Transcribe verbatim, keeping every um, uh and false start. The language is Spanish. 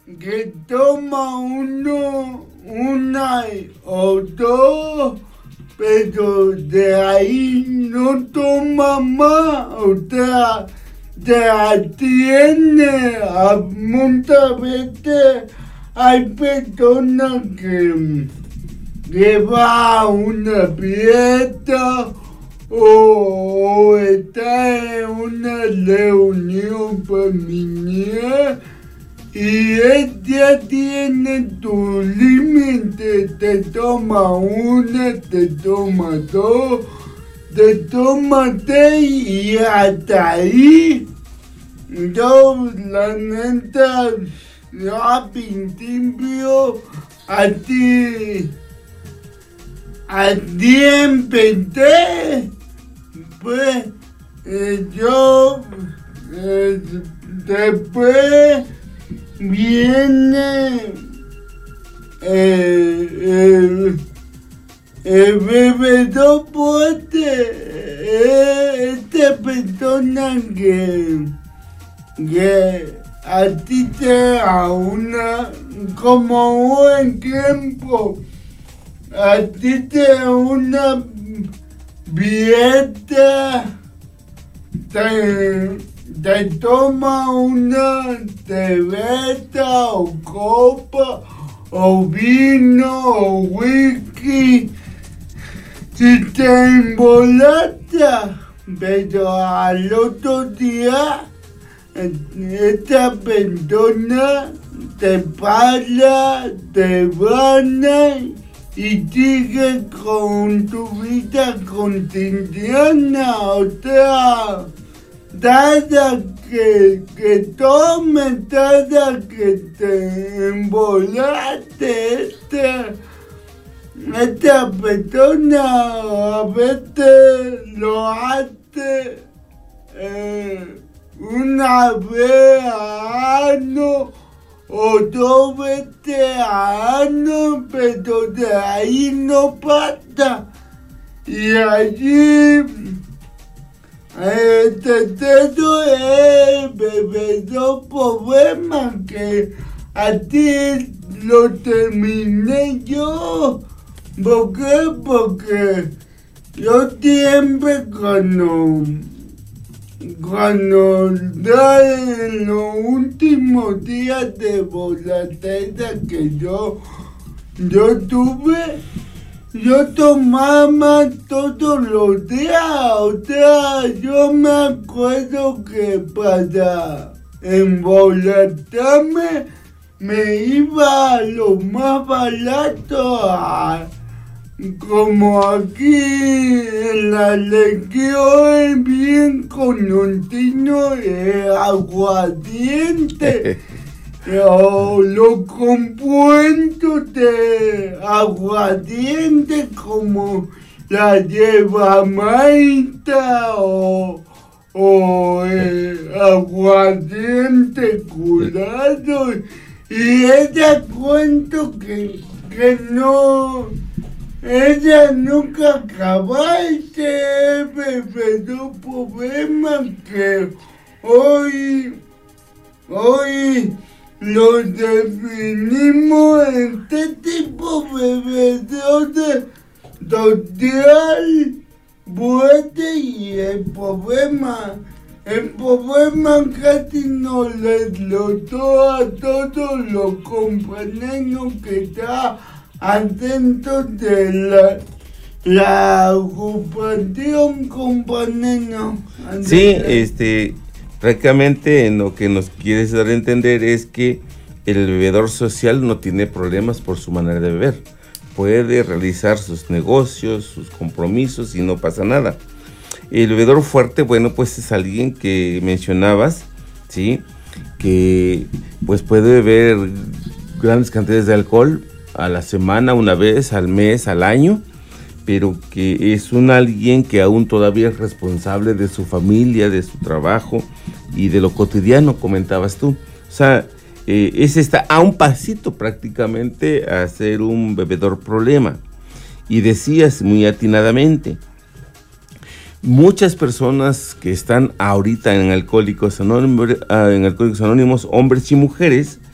que toma uno, una o dos, pero de ahí no toma más, o sea, te atiende. A muchas veces hay personas que, que va a una fiesta o, o está en una reunión familiar y ella tiene tu límite, te toma una, te toma dos, te toma tres y hasta ahí. Yo, la neta, yo al principio a ti, a ti empecé, pues eh, yo eh, después viene eh, el, el bebedor fuerte, eh, esta persona que, que a ti te da una, como un ejemplo, a ti te da una dieta, te, te toma una cerveza o copa o vino o whisky, si te emborrachas, pero al otro día esta persona te para, te gana y sigue con tu vida cotidiana, o sea, nada que, que tome, nada que te embolate. Esta, esta persona a veces lo hace eh, una vez al año o dos veces al año, pero de ahí no pasa. Y allí el tercero es el bebedor problema, que a ti lo terminé yo. ¿Por qué? Porque yo siempre cuando Cuando ya en los últimos días de borrachera que yo, yo tuve, yo tomaba todos los días, o sea, yo me acuerdo que para emborracharme me iba a lo más barato, a, como aquí en la región bien conocido, el aguardiente o los compuestos de aguardiente como la yerba mate o, o el aguardiente curado, y ella cuento que, que no. Ella nunca acaba ese bebedor problema que hoy, hoy lo definimos en este tipo de bebedor de social fuerte, y el problema, el problema casi no les lo doy a todos los compañeros que están atentos de la, la ocupación, compañero. Sí, este, prácticamente en lo que nos quieres dar a entender es que el bebedor social no tiene problemas por su manera de beber. Puede realizar sus negocios, sus compromisos y no pasa nada. El bebedor fuerte, bueno, pues es alguien que mencionabas, ¿sí? Que pues puede beber grandes cantidades de alcohol a la semana, una vez, al mes, al año, pero que es un alguien que aún todavía es responsable de su familia, de su trabajo y de lo cotidiano, comentabas tú. O sea, eh, es está a un pasito prácticamente a ser un bebedor problema. Y decías muy atinadamente, muchas personas que están ahorita en Alcohólicos Anónimos, en Alcohólicos Anónimos, hombres y mujeres,